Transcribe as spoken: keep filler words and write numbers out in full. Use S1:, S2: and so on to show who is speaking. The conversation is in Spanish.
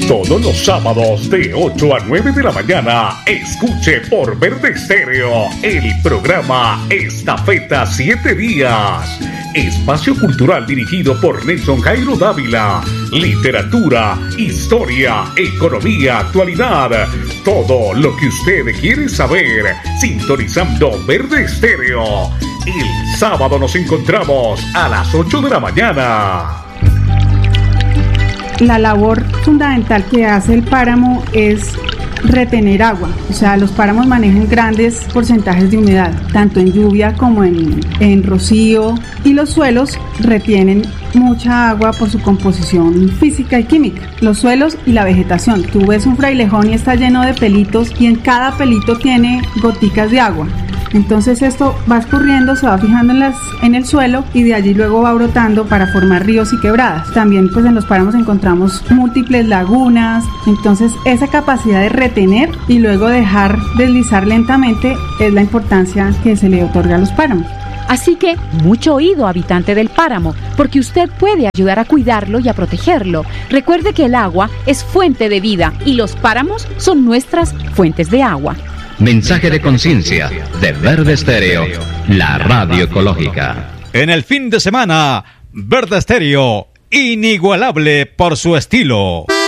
S1: Todos los sábados de ocho a nueve de la mañana, escuche por Verde Estéreo el programa Estafeta siete días. Espacio cultural dirigido por Nelson Jairo Dávila. Literatura, historia, economía, actualidad. Todo lo que usted quiere saber, sintonizando Verde Estéreo. El sábado nos encontramos a las ocho de la mañana.
S2: La labor fundamental que hace el páramo es retener agua, o sea, los páramos manejan grandes porcentajes de humedad, tanto en lluvia como en, en rocío, y los suelos retienen mucha agua por su composición física y química. Los suelos y la vegetación, tú ves un frailejón y está lleno de pelitos y en cada pelito tiene goticas de agua. Entonces esto va escurriendo, se va fijando en, las, en el suelo y de allí luego va brotando para formar ríos y quebradas. También pues en los páramos encontramos múltiples lagunas, entonces esa capacidad de retener y luego dejar deslizar lentamente es la importancia que se le otorga a los páramos.
S3: Así que, mucho oído, habitante del páramo, porque usted puede ayudar a cuidarlo y a protegerlo. Recuerde que el agua es fuente de vida y los páramos son nuestras fuentes de agua.
S4: Mensaje de conciencia de Verde Estéreo, la radio ecológica.
S5: En el fin de semana, Verde Estéreo, inigualable por su estilo.